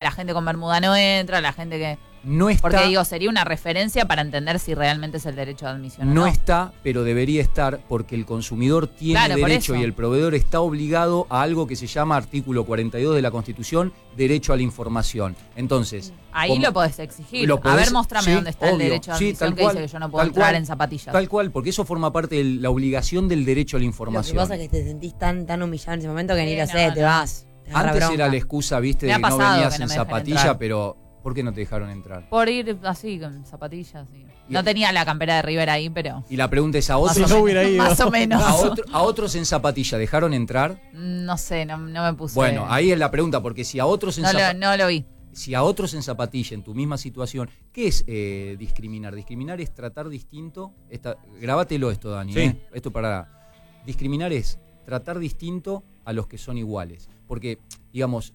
la gente con bermuda no entra, la gente que... No está, porque digo, sería una referencia para entender si realmente es el derecho de admisión o no no. está, pero debería estar porque el consumidor tiene derecho y el proveedor está obligado a algo que se llama artículo 42 de la Constitución, derecho a la información. Entonces... Ahí lo podés exigir. A ver, mostrame dónde está el derecho de admisión que dice que yo no puedo entrar en zapatillas. Tal cual, porque eso forma parte de la obligación del derecho a la información. Lo que pasa es que te sentís tan humillado en ese momento que ni lo sé, te vas. Antes era la excusa, viste, de que no venías en zapatilla, pero ¿por qué no te dejaron entrar? Por ir así, con zapatillas. Sí. No tenía la campera de River ahí, pero... Y la pregunta es, ¿a otros? Más o menos. ¿A otros en zapatilla dejaron entrar? No sé, no me puse... Bueno, ahí es la pregunta, porque si a otros en no lo vi. Si a otros en zapatilla, en tu misma situación, ¿qué es discriminar? Discriminar es tratar distinto. Grabátelo esto, Dani. Sí. Esto para... Discriminar es tratar distinto a los que son iguales. Porque, digamos,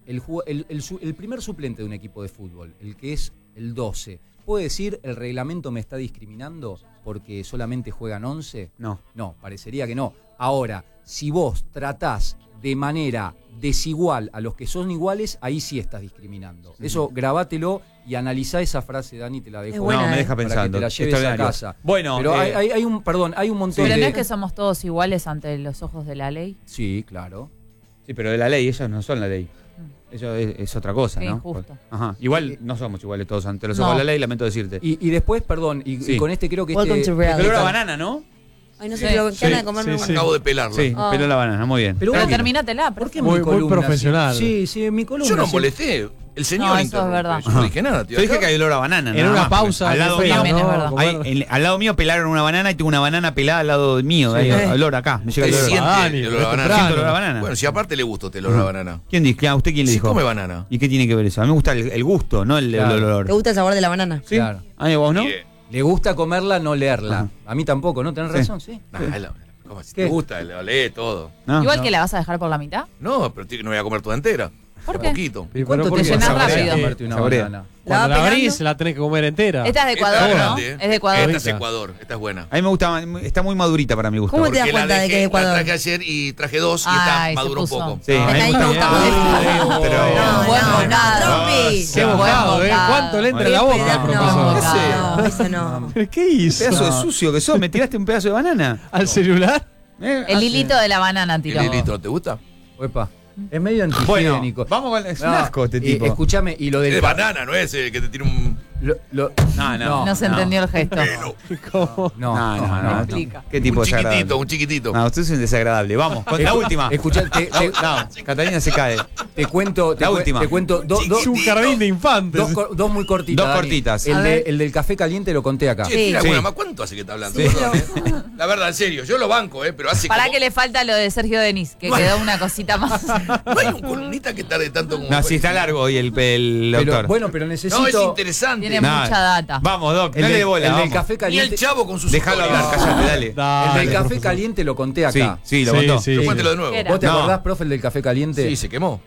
el primer suplente de un equipo de fútbol, el que es el 12, ¿puede decir el reglamento me está discriminando porque solamente juegan 11? No. No, parecería que no. Ahora, si vos tratás de manera desigual a los que son iguales, ahí sí estás discriminando. Eso grabátelo y analizá esa frase, Dani, te la dejo. No, me deja para pensando. que te la lleves a casa. Bueno, pero hay un montón de... ¿Pero no es que somos todos iguales ante los ojos de la ley? Sí, claro. Sí, pero de la ley, ellos no son la ley. Eso es otra cosa, sí, ¿no? Justo. Ajá. Igual no somos iguales todos ante los ojos de la ley, lamento decirte. Y después, perdón, y con este creo que color a banana, ¿no? Ay, no sé, pero qué ganas de comerme un... Acabo de pelarla. Sí, peló la banana, muy bien. Pero terminátela. ¿Por qué muy, mi columna? muy profesional. Sí, mi columna. Yo no molesté. El señor no, eso interrumpe. es verdad. Yo no dije nada, tío. Yo dije que hay olor a banana. En una pausa. Al lado mío, también es verdad. al lado mío pelaron una banana y tengo una banana pelada al lado mío. Sí. Hay olor acá. Me llega el olor. Siente el olor a banana. Siento olor a banana. Bueno, si aparte le gustó el olor a banana. ¿Quién dice? ¿Usted quién le dijo? come banana. ¿Y qué tiene que ver eso? A mí me gusta el gusto, no el olor. ¿Te gusta el sabor de la banana? Sí. Claro. A mí vos, ¿no? Le gusta comerla, no leerla. Ajá. A mí tampoco, ¿no? ¿Tenés razón? Sí. ¿Cómo si te gusta? Lo lee todo. No. Igual que la vas a dejar por la mitad. No, pero no voy a comer toda entera. ¿Por qué? Un poquito. ¿Y cuánto te llenas rápido? comerte una banana? Cuando la abrís, la tenés que comer entera. Esta es de Ecuador, Esta es ¿no? grande, Es de Ecuador. Esta es Ecuador. Esta es buena. A mí me gusta, está muy madurita para mi gusto. ¿Cómo te das Porque cuenta de que es de la Ecuador? traje ayer y traje dos y Ay, está se maduro un puso. poco. Sí, a mí Ahí me me gusta. gusta. Pero Trompi. Qué mojado, ¿eh? bocado. ¿Cuánto le entra en la boca al profesor? No, eso no. ¿Qué hizo? Pedazo de sucio que sos, me tiraste un pedazo de banana. ¿Al celular? El hilito de la banana tiró. ¿El hilito te gusta? Uepa. Es medio Bueno, antihigiénico. vamos con es un asco este tipo. Escúchame, y lo Es del... de banana, no es el que te tira un... No se entendió el gesto. ¿Cómo? No. explica. ¿Qué tipo Un de desagradable? chiquitito, un chiquitito. No, usted es un desagradable. Vamos, con la última. Escuchá, No, Catalina se cae. te cuento... La última. Te cuento Es un jardín de infantes. dos muy cortitas. Dos Dani. cortitas. El del café caliente lo conté acá. Che, tira Sí. alguna más. ¿Cuánto hace que está hablando? Sí. Perdón, La verdad, en serio, yo lo banco, pero hace Para como... que le falta lo de Sergio Denis, que quedó una cosita más. No hay un columnista que tarde tanto como... No, sí está largo hoy el Pero, doctor. bueno, pero necesito... No, es interesante. Tiene Nada. mucha data. Vamos, Doc, El no le del- dé bola. el del vamos. café Ni el caliente... chavo con sus Déjalo hablar, historias. cállate, dale. El Dale, del café profesor. caliente lo conté Sí, acá. sí, lo contó. Sí. Cuéntelo de nuevo. ¿Qué era? ¿Vos te No. acordás, profe, el del café caliente? Sí, se quemó.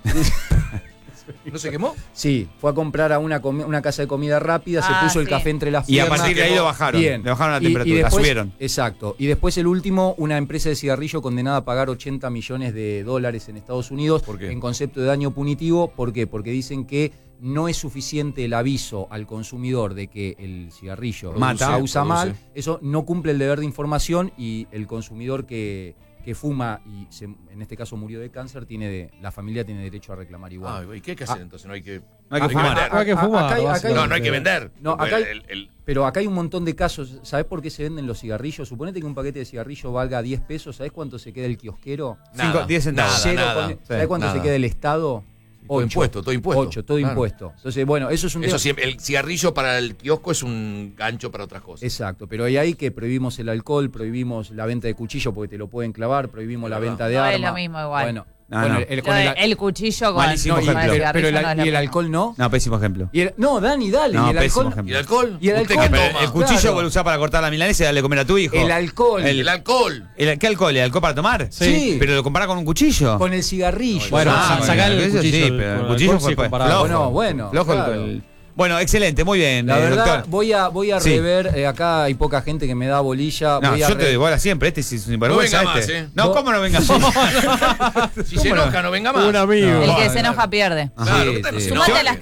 ¿No se quemó? Sí, fue a comprar a una casa de comida rápida, se puso el sí. café entre las Y a piernas. partir de ahí lo bajaron. Bien. Le bajaron la Y temperatura, la después- subieron. Exacto. Y después el último, una empresa de cigarrillo condenada a pagar $80 millones en Estados Unidos. ¿Por qué? En concepto de daño punitivo. ¿Por qué? Porque dicen que no es suficiente el aviso al consumidor de que el cigarrillo Mata. se usa Produce. mal. Eso no cumple el deber de información y el consumidor que fuma y en este caso murió de cáncer, la familia tiene derecho a reclamar igual. ¿Y qué hay que hacer entonces? No hay que... No hay que fumar. vender. Hay que fumar, Acá hay- básicamente. No, no hay que vender. No, acá hay- El- Pero acá hay un montón de casos. ¿Sabés por qué se venden los cigarrillos? Suponete que un paquete de cigarrillo valga 10 pesos. ¿Sabés cuánto se queda el kiosquero? 10 centavos. Cero. nada. ¿Sabés cuánto nada. se queda el Estado? Todo impuesto, todo impuesto. 8, todo Claro. impuesto. Entonces, bueno, eso es un Eso tema. sí, el cigarrillo para el kiosco es un gancho para otras cosas. Exacto, pero hay ahí que prohibimos el alcohol, prohibimos la venta de cuchillo porque te lo pueden clavar, prohibimos la venta de No es armas. lo mismo igual. Bueno, No, bueno, no. El cuchillo con Malísimo con ejemplo. cigarrillo pero no es lo ¿y el mismo. alcohol no? No, pésimo ejemplo. No, Dani, dale. No, ¿y el pésimo alcohol? ejemplo. ¿Y el alcohol? ¿Y el ¿Usted alcohol? qué Pero toma? el cuchillo Claro. lo usás para cortar la milanesa y darle de comer a tu hijo. El alcohol. El alcohol. ¿Qué alcohol? ¿El alcohol para tomar? Sí. ¿Pero lo comparás con un cuchillo? Con el cigarrillo. Bueno, sacar el eso cuchillo. sí, pero el con cuchillo alcohol fue sí comparado. flojo. Bueno, Flojo el- claro. el- Bueno, excelente, muy bien, La verdad, doctor. voy a Sí. rever, acá hay poca gente que me da bolilla. No, voy a yo te doy bola siempre, este es un sinvergüenza. No venga este. más, No, ¿cómo no venga más? Si se enoja, no venga más. Un amigo. El que se enoja pierde. Claro, Sí, usted no sí. se Sumate enoje. a las